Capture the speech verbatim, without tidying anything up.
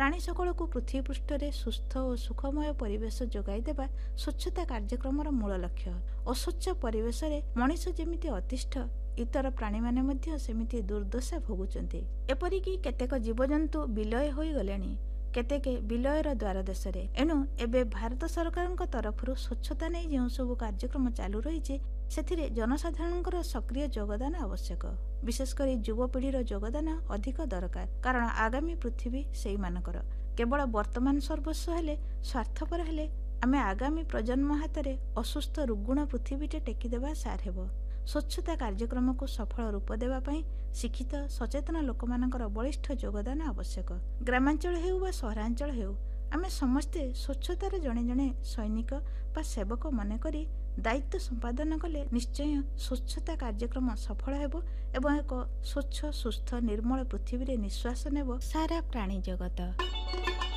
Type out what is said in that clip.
प्राणी सकलକୁ पृथ्वी पृष्ठरे सुस्थ और सुखमय परिवेश जोगाई देबा स्वच्छता कार्यक्रमर मूल लक्ष्य। अस्वच्छ परिवेश रे मनीष जेमिति अतिष्ठ इतर प्राणी माने मध्य सेमिति दुर्दशा भोगुचंती। एपरिकी केतेक जीवजंतु विलय होई गलेनी, केतेके विलयर द्वार देश रे। एणु एबे भारत सरकारक तरफरु स्वच्छता नै जो सब कार्यक्रम चालू रही सेथिरे जनसाधारणकर सक्रिय योगदान आवश्यक। विशेषकर युवपीढ़ीर योगदान अधिक दरकार, कारण आगामी पृथ्वी सेई मानकर। केवल वर्तमान सर्वस्व हेले स्वार्थपर हेले आमे आगामी प्रजन्म हातरे असुस्थ रुग्ण पृथ्वीटे टेकीदेवा सार हेब। स्वच्छता कार्यक्रम को सफल रूप देवा पई शिक्षित सचेतन लोकमानकर बलिष्ठ योगदान आवश्यक। ग्रामांचल हेउ बा सहरांचल हेउ आमे समस्ते स्वच्छतार जणे जणे सैनिक बा सेवक मन करी दायित्व संपादन कले निश्चय स्वच्छता कार्यक्रम सफल हेबो एवं एक स्वच्छ सुस्थ निर्मल पृथ्वी रे निश्वास नेब सारा प्राणी जगत।